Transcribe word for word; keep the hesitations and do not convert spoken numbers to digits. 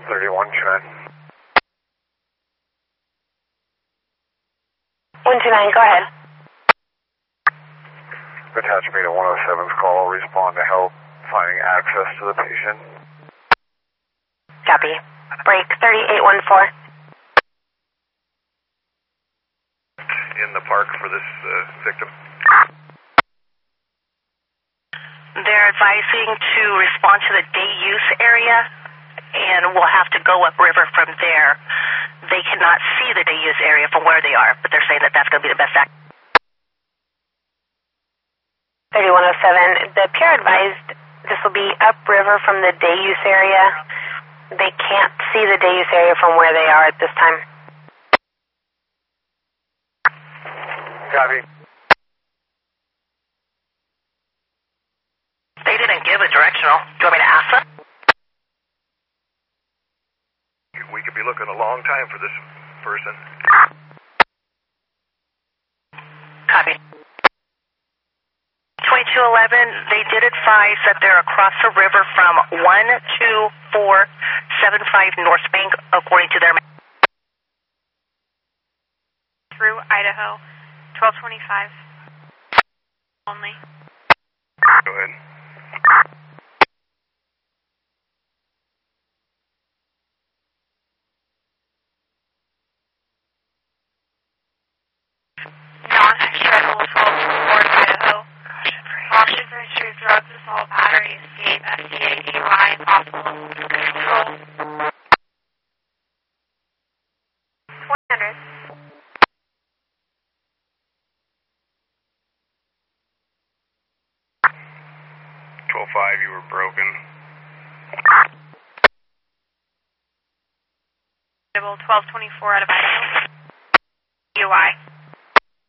thirty-one Trent. one two nine, go ahead. Attach me to one oh seven's call. Respond to help finding access to the patient. Copy. Break thirty-eight one four. In the park for this uh, victim. They're advising to respond to the day use area, and we'll have to go upriver from there. They cannot see the day use area from where they are, but they're saying that that's going to be the best act. thirty-one oh seven, the P R advised this will be upriver from the day use area. They can't see the day use area from where they are at this time. Copy. They didn't give a directional. Do you want me to ask them? We could be looking a long time for this person. Copy. twenty-two eleven, they did advise that they're across the river from one two four seven five North Bank, according to their map. Through Idaho, twelve twenty-five. Only. Go ahead. Non-extract twelve twenty-four Idaho. Caution for history of drugs, assault, battery, escape, S C A, D U I, possible control. twenty hundred. twelve five, you were broken. twelve twenty-four out of Idaho. D U I.